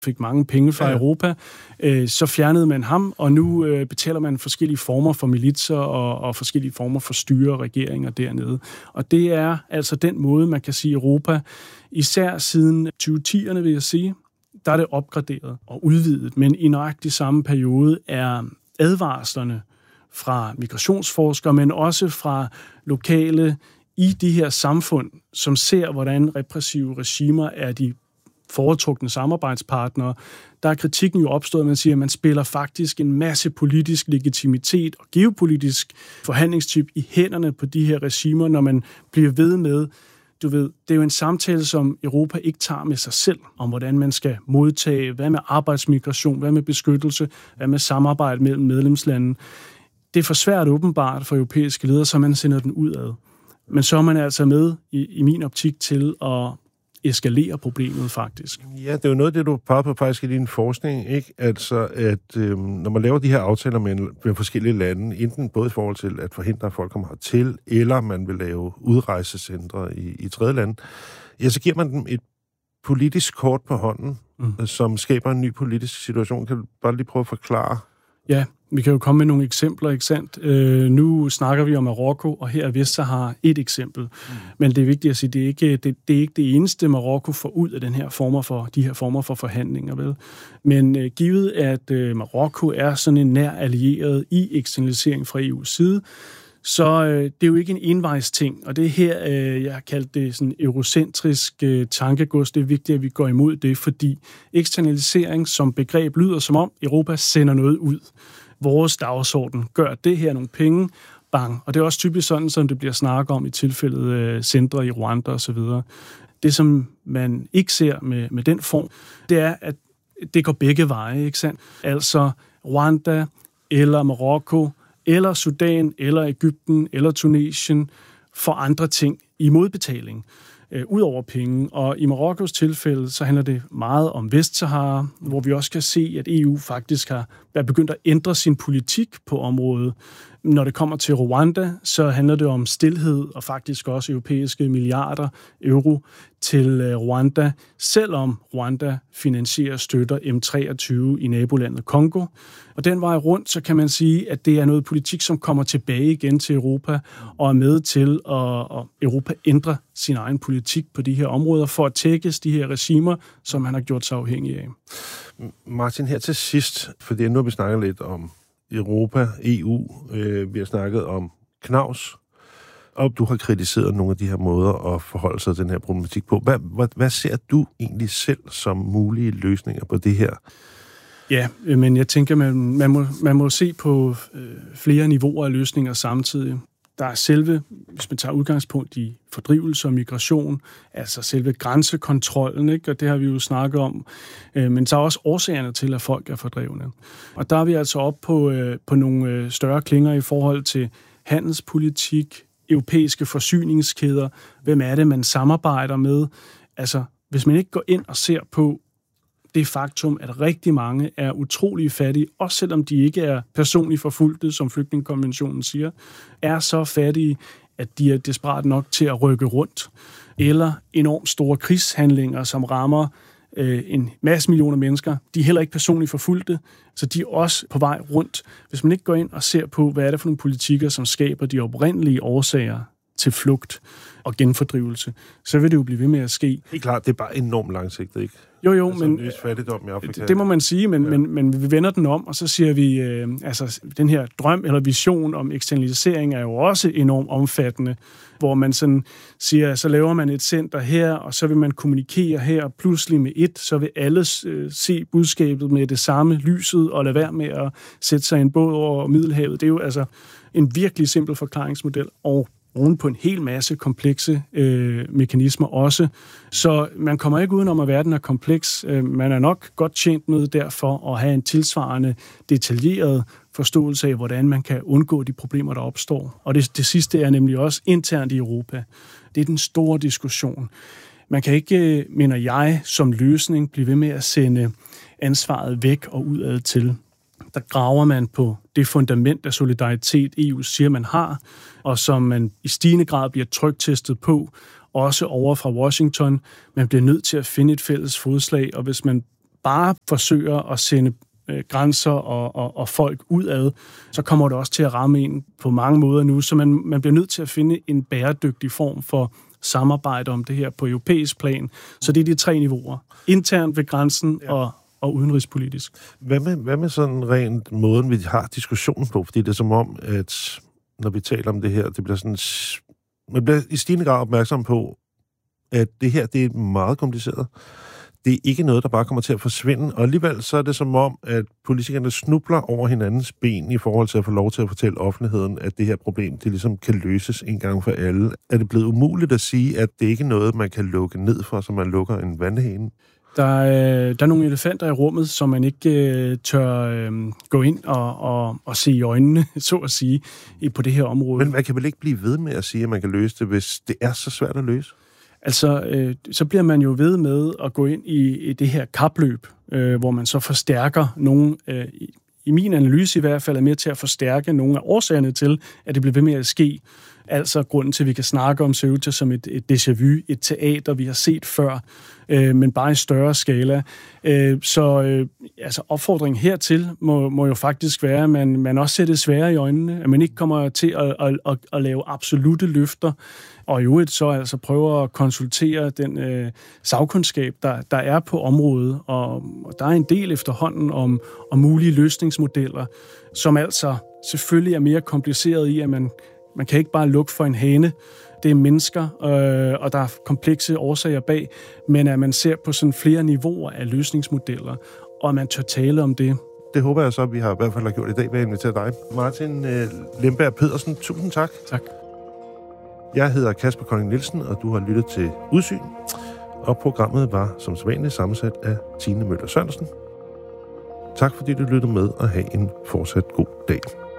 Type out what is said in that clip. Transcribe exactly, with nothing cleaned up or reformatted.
fik mange penge fra ja. Europa, øh, så fjernede man ham, og nu øh, betaler man forskellige former for militser og, og forskellige former for styre og regeringer dernede. Og det er altså den måde, man kan sige Europa, især siden tyve tierne, vil jeg sige, der er det opgraderet og udvidet, men i nøjagtig samme periode er advarslerne fra migrationsforskere, men også fra lokale i de her samfund, som ser, hvordan repressive regimer er de foretrukne samarbejdspartnere. Der er kritikken jo opstået, at man siger, at man spiller faktisk en masse politisk legitimitet og geopolitisk forhandlingstyp i hænderne på de her regimer, når man bliver ved med, du ved, det er jo en samtale, som Europa ikke tager med sig selv, om hvordan man skal modtage, hvad med arbejdsmigration, hvad med beskyttelse, hvad med samarbejde mellem medlemslandene. Det er for svært åbenbart for europæiske ledere, så man sender den udad. Men så er man altså med, i, i min optik, til at eskalere problemet faktisk. Ja, det er jo noget af det, du peger på faktisk i din forskning, ikke? Altså, at øhm, når man laver de her aftaler med, med forskellige lande, enten både i forhold til at forhindre, at folk kommer hertil, eller man vil lave udrejsecentre i, i tredje lande, ja, så giver man dem et politisk kort på hånden, mm. som skaber en ny politisk situation. Kan du bare lige prøve at forklare? Ja, vi kan jo komme med nogle eksempler, ikke sandt? Øh, nu snakker vi om Marokko, og her er Vestsahara et eksempel. Mm. Men det er vigtigt at sige, det er ikke det, det, er ikke det eneste, Marokko får ud af den her former for, de her former for forhandlinger, vel? Men øh, givet, at øh, Marokko er sådan en nær allieret i eksternalisering fra E U's side, så øh, det er jo ikke en envejs ting, og det er her, øh, jeg har kaldt det sådan eurocentrisk øh, tankegods. Det er vigtigt, at vi går imod det, fordi eksternalisering som begreb lyder som om Europa sender noget ud. Vores dagsorden gør det her nogle penge, bang. Og det er også typisk sådan, som det bliver snakket om i tilfældet øh, centre i Rwanda osv. Det, som man ikke ser med, med den form, det er, at det går begge veje, ikke sandt? Altså Rwanda eller Marokko, eller Sudan, eller Egypten, eller Tunesien, for andre ting i modbetaling, øh, ud over penge. Og i Marokkos tilfælde, så handler det meget om Vestsahara, hvor vi også kan se, at E U faktisk har været begyndt at ændre sin politik på området. Når det kommer til Rwanda, så handler det om stilhed og faktisk også europæiske milliarder euro til Rwanda, selvom Rwanda finansierer støtter M treogtyve i nabolandet Kongo. Og den vej rundt, så kan man sige, at det er noget politik, som kommer tilbage igen til Europa og er med til at, at Europa ændre sin egen politik på de her områder for at tækkes de her regimer, som han har gjort sig afhængig af. Martin, her til sidst, fordi nu har vi snakket lidt om Europa, E U, øh, vi har snakket om Knaus, og du har kritiseret nogle af de her måder at forholde sig til den her problematik på. Hvad, hvad, hvad ser du egentlig selv som mulige løsninger på det her? Ja, men jeg tænker, man, man, må, man må se på øh, flere niveauer af løsninger samtidig. Der er selve, hvis man tager udgangspunkt i fordrivelse og migration, altså selve grænsekontrollen, ikke? Og det har vi jo snakket om, øh, men så er også årsagerne til, at folk er fordrevne. Og der er vi altså oppe på, øh, på nogle øh, større klinger i forhold til handelspolitik, europæiske forsyningskæder, hvem er det, man samarbejder med. Altså, hvis man ikke går ind og ser på det faktum, at rigtig mange er utrolig fattige, også selvom de ikke er personligt forfulgte, som flygtningekonventionen siger, er så fattige, at de er desperat nok til at rykke rundt. Eller enormt store krigshandlinger, som rammer øh, en masse millioner mennesker. De er heller ikke personligt forfulgte, så de er også på vej rundt. Hvis man ikke går ind og ser på, hvad er det for nogle politikker, som skaber de oprindelige årsager til flugt og genfordrivelse, så vil det jo blive ved med at ske. Det er klart, det er bare enormt langsigtet, ikke? Jo, jo, altså, men det, fattigdom i Afrika. det må man sige, men, ja. men, men vi vender den om, og så siger vi, øh, altså den her drøm eller vision om eksternalisering er jo også enormt omfattende, hvor man sådan siger, så laver man et center her, og så vil man kommunikere her, og pludselig med et, så vil alle øh, se budskabet med det samme lyset, og lade være med at sætte sig i en båd over Middelhavet. Det er jo altså en virkelig simpel forklaringsmodel, og oven på en hel masse komplekse øh, mekanismer også. Så man kommer ikke udenom, at verden er kompleks. Øh, man er nok godt tjent med derfor at have en tilsvarende detaljeret forståelse af, hvordan man kan undgå de problemer, der opstår. Og det, det sidste er nemlig også internt i Europa. Det er den store diskussion. Man kan ikke, mener jeg, som løsning blive ved med at sende ansvaret væk og udad til. Der graver man på det fundament af solidaritet, E U siger, man har, og som man i stigende grad bliver tryktestet på, også over fra Washington. Man bliver nødt til at finde et fælles fodslag, og hvis man bare forsøger at sende øh, grænser og, og, og folk udad, så kommer det også til at ramme en på mange måder nu. Så man, man bliver nødt til at finde en bæredygtig form for samarbejde om det her på europæisk plan. Så det er de tre niveauer. Internt ved grænsen ja. og, og udenrigspolitisk. Hvad med, hvad med sådan rent måden, vi har diskussionen på? Fordi det er som om, at når vi taler om det her, det bliver sådan... Man bliver i stigende grad opmærksom på, at det her, det er meget kompliceret. Det er ikke noget, der bare kommer til at forsvinde, og alligevel så er det som om, at politikerne snubler over hinandens ben i forhold til at få lov til at fortælle offentligheden, at det her problem, det ligesom kan løses en gang for alle. Er det blevet umuligt at sige, at det ikke er noget, man kan lukke ned for, så man lukker en vandhane? Der er, der er nogle elefanter i rummet, som man ikke øh, tør øh, gå ind og, og, og se i øjnene, så at sige, på det her område. Men man kan vel ikke blive ved med at sige, at man kan løse det, hvis det er så svært at løse? Altså, øh, så bliver man jo ved med at gå ind i, i det her kapløb, øh, hvor man så forstærker nogle, øh, i, i min analyse i hvert fald, er med til at forstærke nogle af årsagerne til, at det bliver ved med at ske. Altså grunden til, at vi kan snakke om Ceuta som et, et déjà vu, et teater, vi har set før, øh, men bare i større skala. Øh, så øh, altså opfordringen hertil må, må jo faktisk være, at man, man også ser det svære i øjnene, at man ikke kommer til at, at, at, at lave absolute løfter, og i øvrigt så altså prøver at konsultere den øh, sagkundskab, der, der er på området, og, og der er en del efterhånden om, om mulige løsningsmodeller, som altså selvfølgelig er mere kompliceret i, at man Man kan ikke bare lukke for en hane. Det er mennesker, øh, og der er komplekse årsager bag, men at man ser på sådan flere niveauer af løsningsmodeller, og at man tør tale om det. Det håber jeg så, at vi har i hvert fald har gjort i dag ved at invitere dig. Martin øh, Lemberg Pedersen, tusind tak. Tak. Jeg hedder Kasper Kolding Nielsen, og du har lyttet til Udsyn. Og programmet var som sædvanligt sammensat af Tine Møller Sørensen. Tak fordi du lyttede med, og have en fortsat god dag.